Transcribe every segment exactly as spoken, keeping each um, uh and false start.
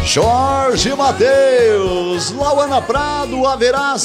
Jorge Mateus, Lauana Prado, haverá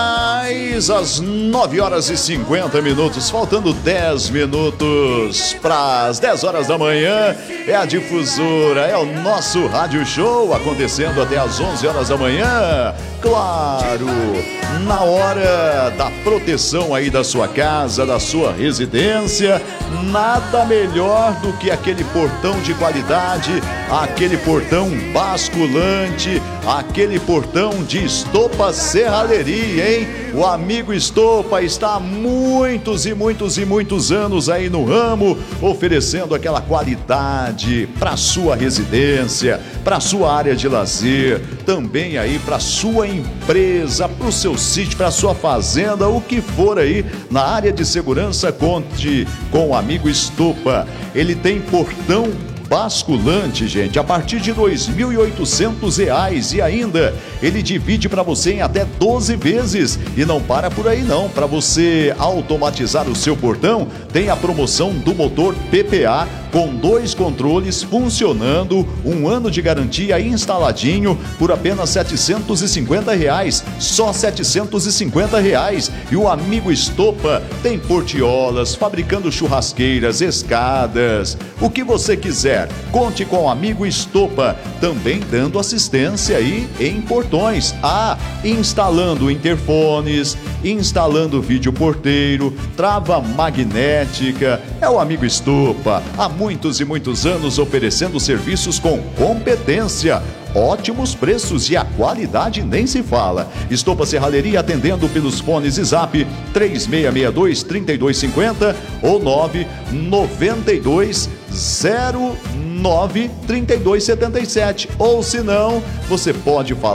sinais às nove horas e cinquenta minutos, faltando dez minutos para as dez horas da manhã. É a Difusora, é o nosso rádio show acontecendo até às onze horas da manhã. Claro, na hora da proteção aí da sua casa, da sua residência, nada melhor do que aquele portão de qualidade, aquele portão basculante, aquele portão de Estopa Serralheria, hein? O amigo Estopa está há muitos e muitos e muitos anos aí no ramo, oferecendo aquela qualidade para sua residência, para sua área de lazer, também aí para sua empresa, para o seu sítio, para sua fazenda, o que for aí na área de segurança, conte com o amigo Estopa. Ele tem portão basculante, gente, a partir de dois mil e oitocentos reais, e ainda ele divide para você em até doze vezes. E não para por aí não, para você automatizar o seu portão, tem a promoção do motor P P A com dois controles funcionando, um ano de garantia instaladinho por apenas setecentos e cinquenta reais, só setecentos e cinquenta reais. E o amigo Estopa tem portiolas, fabricando churrasqueiras, escadas, o que você quiser. Conte com o amigo Estopa, também dando assistência aí em portões. Ah, instalando interfones, instalando vídeo porteiro, trava magnética. É o amigo Estopa, há muitos e muitos anos oferecendo serviços com competência, ótimos preços e a qualidade nem se fala. Estopa Serralheria atendendo pelos fones e zap três seis seis dois, três dois cinco zero ou nove nove dois zero nove, três dois sete sete, ou se não, você pode falar